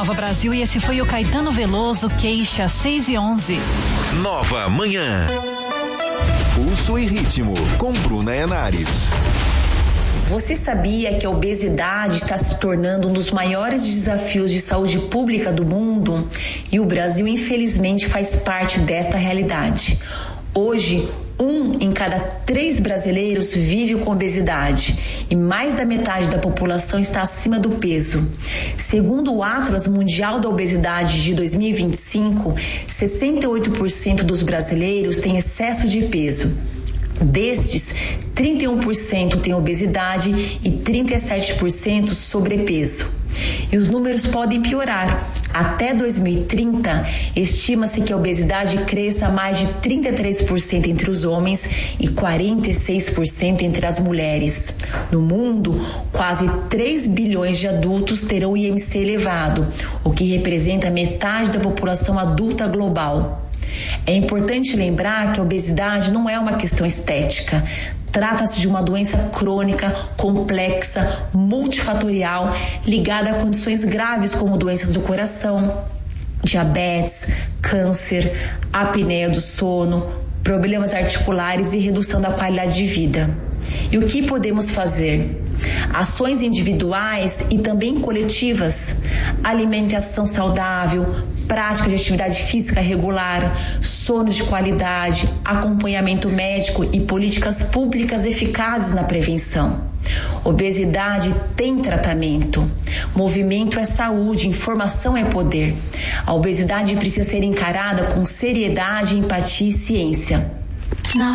Nova Brasil e esse foi o Caetano Veloso, Queixa 6:11. Nova Manhã. Pulso e ritmo com Bruna Henares. Você sabia que a obesidade está se tornando um dos maiores desafios de saúde pública do mundo? E o Brasil, infelizmente, faz parte desta realidade. Hoje, 1 em cada 3 brasileiros vive com obesidade e mais da metade da população está acima do peso. Segundo o Atlas Mundial da Obesidade de 2025, 68% dos brasileiros têm excesso de peso. Destes, 31% têm obesidade e 37% sobrepeso. E os números podem piorar. Até 2030, estima-se que a obesidade cresça mais de 33% entre os homens e 46% entre as mulheres. No mundo, quase 3 bilhões de adultos terão IMC elevado, o que representa metade da população adulta global. É importante lembrar que a obesidade não é uma questão estética. Trata-se de uma doença crônica, complexa, multifatorial, ligada a condições graves como doenças do coração, diabetes, câncer, apneia do sono, problemas articulares e redução da qualidade de vida. E o que podemos fazer? Ações individuais e também coletivas, alimentação saudável, prática de atividade física regular, sono de qualidade, acompanhamento médico e políticas públicas eficazes na prevenção. Obesidade tem tratamento. Movimento é saúde, informação é poder. A obesidade precisa ser encarada com seriedade, empatia e ciência.